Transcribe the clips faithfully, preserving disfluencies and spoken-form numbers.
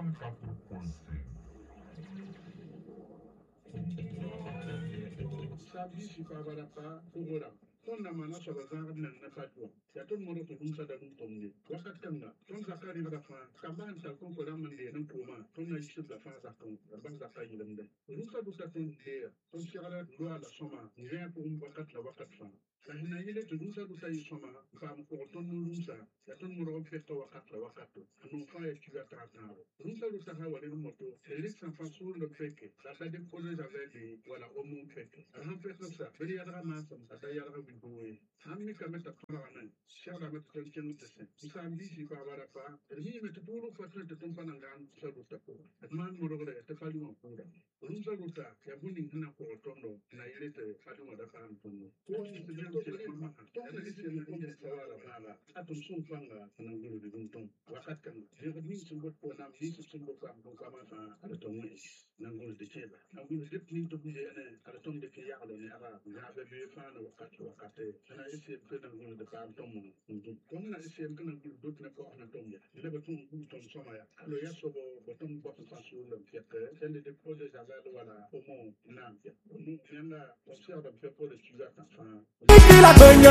Sabi si pabarapa kugura. Ton na mana so bazar nan na fatwa. Ya ton moro to dum sada dum tomni. Wakat kanga. Ton zakari na fa. Kamban ta kon ko lam ne nan kuma. Ton na yishu da fa zakon. Ban zakai lam da. Ruka duka ton de. Ton shigala lo ala soma. Ngen ko um wakat la wakat fa. Lahina yele to dum sa duka yi soma. Fam ko ton no dum sa. Ya ton moro fe to wakat la wakat. Anu fa ya kiga ta ta. Dum sa duka ha wale no moto. Elik san fa sur le feke. La ta de ko le javel wala o mu feke. Ran fe sa. Beri ya da ma sa. Ta ya da boy hammi kameta parana shara met ton ken tese isambi si pa bara pa ri met pulu fatra te ton panangan sa ruta ko man mo rogre te fali mo pura rum sa ruta ya buni hina ko tondo na ile te fali mo da kan tondo ko ni te jam te mama to ni se na ko sa wala bala atum sun fanga na ngulu de dum ton wakat kan je ko min sun bot ko na mi sun bot ko am ko kama fa ala ton ni na ngulu de cheba na ngulu de ni to bi ne ala ton de ke ya ne ara na be be fa na wakat wakat ana isi kana ngulu de ka tom mo ndu ko na isi kana ngulu dot na ko na tom ya le ba tum ku tom soma ya lo ya so bo tom bo fa su le fiete tende de projet javel wala au mo na ya ni nenda o sia da fe pro de studia ka fa la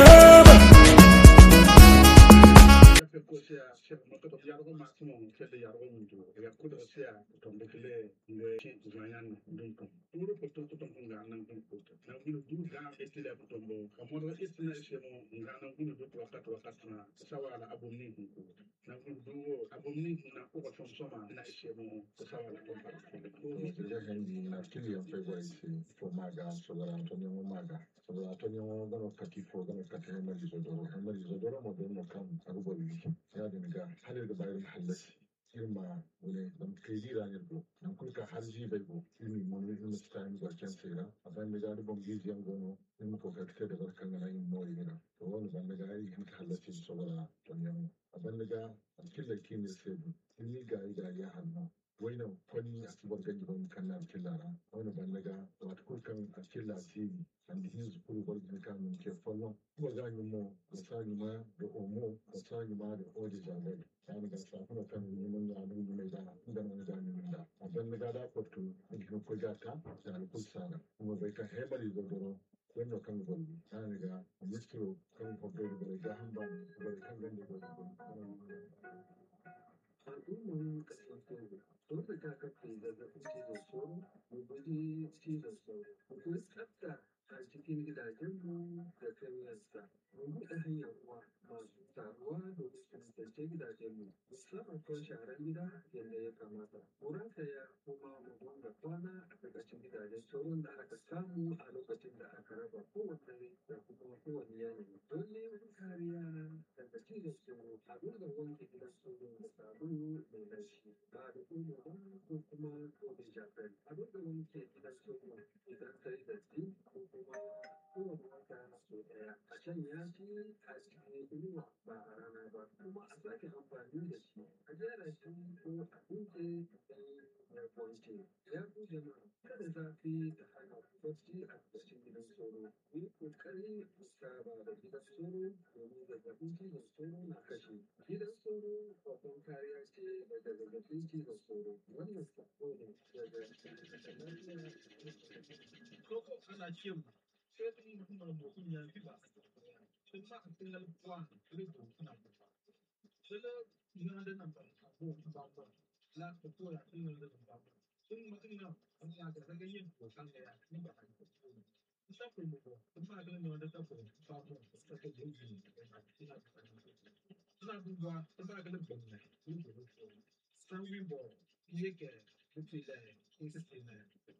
fe ko sia chef mo to ya ro maximum ke de ya ro ndu ya ko de sia tom de le le chen joyan dun ko turu ko to to tom nga nan dun ko na ngulu du ga eti le to mo mo eti na isi mo nga nan ngulu du to wakati wakati na sawala abomni ko na ngulu du abomni na ko ko tom soma na isi mo sawala ko ba ko ni de hendi na kili ya fe wa isi for maga so la antonio maga so la antonio ga no kati fo ga no kati na di so do na di so do mo do no kam arubo bi ya de ga halil ga bayar halasi irma wani dan kaidi ranar go dan kulka harji bai go ilmi mon ne mu stand ga can sai ra aban da ga bon gizi an gono in ko ka ta da barkan nan yin mori ne to wani ban da ga yi kan halacci so wala don yan aban da ga killa kin sai ni ga ga ya hannu wai nan kwani a cikin ganji ban kan nan killara wani ban da ga wato kulkan a killa tv and his kuru barkin kan mun ke fallon kuma ga ni mo da sani ma da omo da sani ma da odi jagai yani ga safuna kan ni mun ya mun mai da inda mun da ni mun da aban da da ko to in ko ga ta da ku sana kuma bai ka hebali da doro wannan kan gobe yani ga mistro kan ko da da ga han ba bai kan gande da al'umman kasar Togo don rigakafi zazzabin cizon sauro mu guji cizon sauro mu koyi tsafta a cikin gidajenmu da kanyarsa mu buɗe hanyar ruwa masu taruwa domin tsaftace gidajenmu mu sarrafa sharar gida yadda ya kamata mu rataya kuma mu dinga kwana a ƙarƙashin gidajen sauron da aka samu a lokacin da aka raba kowanne da kuma kowane yanayi don neman kariya daga cizon sauro a dinga wanke gidan sauro da sabulu mai laushi ba da kuma ko kuma ko da jafel a dinga wanke gidan sauro idan sai datti ko kuma kowane wata sau ɗaya a shanya shi a cikin inuwa ba a rana ba kuma a sake amfani da shi a jera shi ko a buɗe idan ya kwance ya ku jama'a kada zafi da hana bacci a cikin gidan sauro ku yi ƙoƙari ku saba da gidan sauro domin zazzabin cizon sauro na kashe gidan sauro babban kariya ce daga zazzabin cizon sauro wannan sako ne daga lafiya koko ana ce mu sai tun mutum da mutum ya fi ba sun sa a cikin lalbuwa kiri da mutum na mutum sai da ina da nan ba ko ba ba la ko ko ya cikin da ba sun mutum na an ya ga daga yin ko kan da ya ni ba kan ko isa ko mu ko kuma ga ne wanda ta ko ba mu ta ko da yi ina suna duba suna ga lambun ne ni ko ko san wi bo yake mutum da yake ne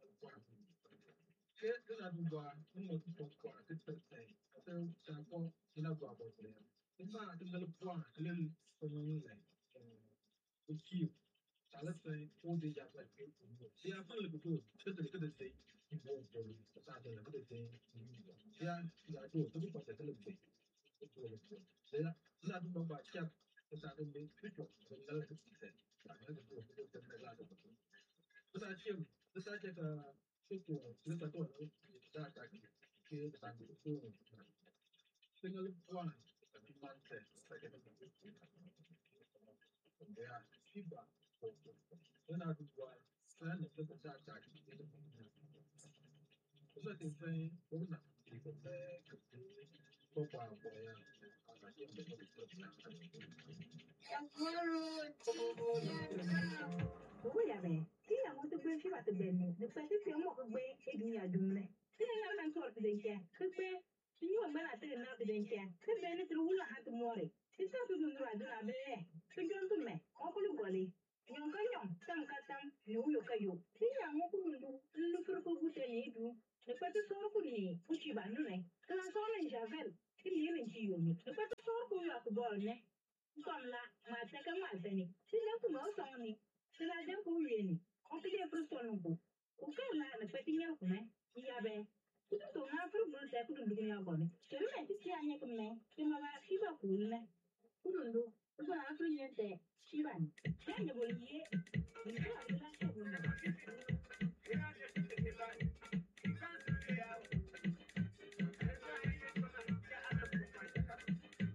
che della lingua uno di poco a che per te se un po' in agua per te ma della buona del comune il chi alla fine o di già per che si ha quello che tu c'è delle cose sei in buon po' sta delle cose sei ya ya tu tu puoi fare delle cose se la la tu non va c'è sta delle tutto della che si sei ma non è tutto per te la cosa c'è cosa c'è che tutto questo todo sta sta che sta tutto single one mindset sta che yeah feedback when I was one, trying to put the shot back to the so I can say, what was that? People say, football boy, I get the Oh, yeah, man. See, I want to bring you at the venue. The person feel more away, taking your doom. See, I am sort of the can. Could be. See, you are man at the now the can. The Bennett rule had the morning. It's not to do right now. The gentleman, Uncle Wally. Young Canyon, some cut them, no look at you. See, I'm going to look for a good day. The person saw for me, which you by noon. Can I saw in Javel? He didn't see you. The person saw for you at the ball, ne? Some la, my second one penny. See, you have to know something. Sila dem ko yeni. O kile frusto nungu. O kala na peti nya kume. Iya be. Kutu to na fru fru se kutu ndugu nya bone. Selu me tisi anya kume. Kema ba shiba kulne. Kutu ndu. Kutu na fru nya se shiba ni. Kanya boli ye.